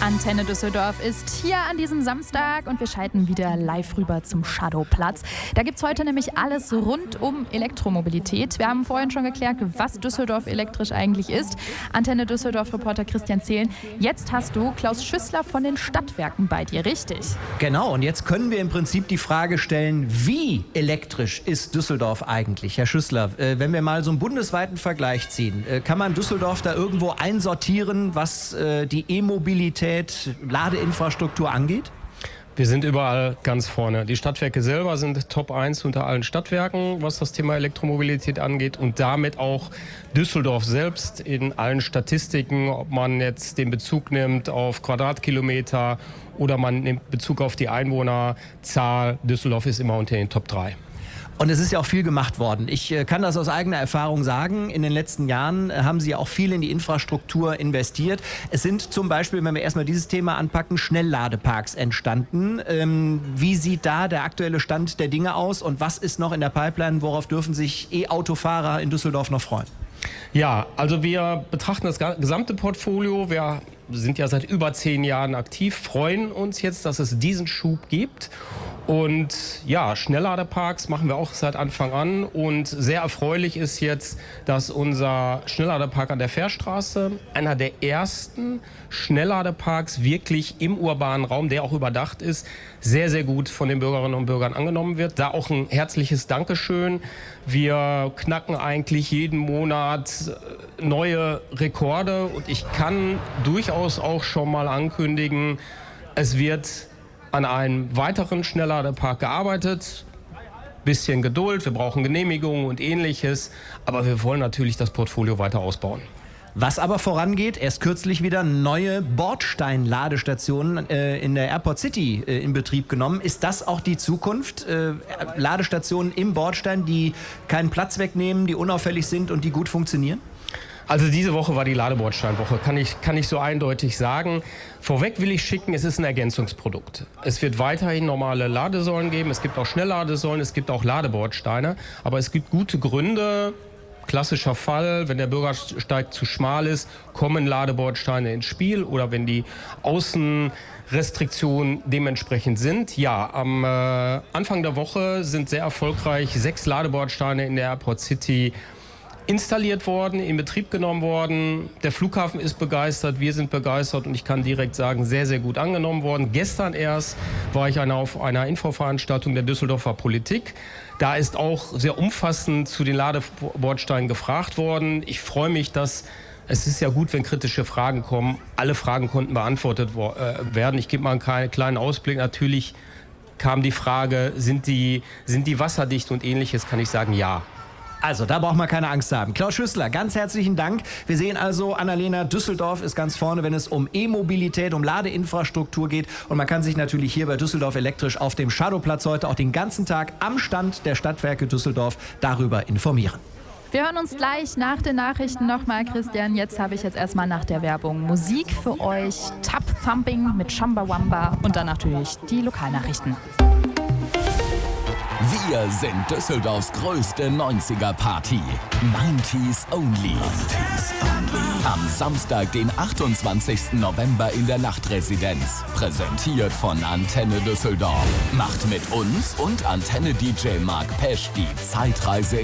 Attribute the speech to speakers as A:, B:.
A: Antenne Düsseldorf ist hier an diesem Samstag und wir schalten wieder live rüber zum Shadowplatz. Da gibt es heute nämlich alles rund um Elektromobilität. Wir haben vorhin schon geklärt, was Düsseldorf elektrisch eigentlich ist. Antenne Düsseldorf-Reporter Christian Zehlen. Jetzt hast du Klaus Schüssler von den Stadtwerken bei dir, richtig?
B: Genau, und jetzt können wir im Prinzip die Frage stellen, wie elektrisch ist Düsseldorf eigentlich? Herr Schüssler, wenn wir mal so einen bundesweiten Vergleich ziehen, kann man Düsseldorf da irgendwo einsortieren, was die E-Mobilität, Ladeinfrastruktur angeht?
C: Wir sind überall ganz vorne. Die Stadtwerke selber sind Top 1 unter allen Stadtwerken, was das Thema Elektromobilität angeht und damit auch Düsseldorf selbst in allen Statistiken, ob man jetzt den Bezug nimmt auf Quadratkilometer oder man nimmt Bezug auf die Einwohnerzahl. Düsseldorf ist immer unter den Top 3.
B: Und es ist ja auch viel gemacht worden. Ich kann das aus eigener Erfahrung sagen. In den letzten Jahren haben Sie auch viel in die Infrastruktur investiert. Es sind zum Beispiel, wenn wir erstmal dieses Thema anpacken, Schnellladeparks entstanden. Wie sieht da der aktuelle Stand der Dinge aus und was ist noch in der Pipeline? Worauf dürfen sich E-Autofahrer in Düsseldorf noch freuen?
C: Ja, also wir betrachten das gesamte Portfolio. Wir sind ja seit über 10 Jahren aktiv, freuen uns jetzt, dass es diesen Schub gibt. Und ja, Schnellladeparks machen wir auch seit Anfang an. Und sehr erfreulich ist jetzt, dass unser Schnellladepark an der Fährstraße, einer der ersten Schnellladeparks wirklich im urbanen Raum, der auch überdacht ist, sehr, sehr gut von den Bürgerinnen und Bürgern angenommen wird. Da auch ein herzliches Dankeschön. Wir knacken eigentlich jeden Monat neue Rekorde. Und ich kann durchaus auch schon mal ankündigen, es wird an einem weiteren Schnellladepark gearbeitet. Bisschen Geduld, wir brauchen Genehmigungen und Ähnliches. Aber wir wollen natürlich das Portfolio weiter ausbauen.
B: Was aber vorangeht, erst kürzlich wieder neue Bordstein-Ladestationen in der Airport City in Betrieb genommen. Ist das auch die Zukunft? Ladestationen im Bordstein, die keinen Platz wegnehmen, die unauffällig sind und die gut funktionieren?
C: Also diese Woche war die Ladebordsteinwoche, kann ich so eindeutig sagen. Vorweg will ich schicken, es ist ein Ergänzungsprodukt. Es wird weiterhin normale Ladesäulen geben, es gibt auch Schnellladesäulen, es gibt auch Ladebordsteine. Aber es gibt gute Gründe, klassischer Fall, wenn der Bürgersteig zu schmal ist, kommen Ladebordsteine ins Spiel. Oder wenn die Außenrestriktionen dementsprechend sind. Ja, am Anfang der Woche sind sehr erfolgreich 6 Ladebordsteine in der Airport City installiert worden, in Betrieb genommen worden. Der Flughafen ist begeistert, wir sind begeistert und ich kann direkt sagen, sehr, sehr gut angenommen worden. Gestern erst war ich auf einer Infoveranstaltung der Düsseldorfer Politik. Da ist auch sehr umfassend zu den Ladebordsteinen gefragt worden. Ich freue mich, dass es ist ja gut, wenn kritische Fragen kommen. Alle Fragen konnten beantwortet werden. Ich gebe mal einen kleinen Ausblick. Natürlich kam die Frage, sind die wasserdicht und Ähnliches, kann ich sagen, ja.
B: Also, da braucht man keine Angst zu haben. Klaus Schüssler, ganz herzlichen Dank. Wir sehen also, Annalena, Düsseldorf ist ganz vorne, wenn es um E-Mobilität, um Ladeinfrastruktur geht. Und man kann sich natürlich hier bei Düsseldorf Elektrisch auf dem Shadowplatz heute auch den ganzen Tag am Stand der Stadtwerke Düsseldorf darüber informieren.
A: Wir hören uns gleich nach den Nachrichten nochmal, Christian. Jetzt habe ich erstmal nach der Werbung Musik für euch. Tap Thumping mit Chumbawamba und dann natürlich die Lokalnachrichten.
D: Wir sind Düsseldorfs größte 90er-Party. 90s Only. 90s Only. Am Samstag, den 28. November in der Nachtresidenz. Präsentiert von Antenne Düsseldorf. Macht mit uns und Antenne-DJ Mark Pesch die Zeitreise